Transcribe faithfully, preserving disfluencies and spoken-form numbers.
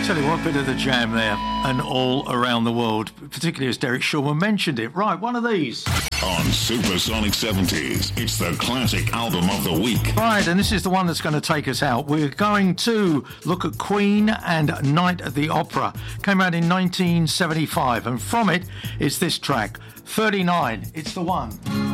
Tell you what, bit of the jam there, and all around the world, particularly as Derek Shulman mentioned it. Right, one of these. On Supersonic seventies, it's the classic album of the week. Right, and this is the one that's going to take us out. We're going to look at Queen and Night at the Opera. Came out in nineteen seventy-five, and from it, it's this track, thirty-nine. It's the one.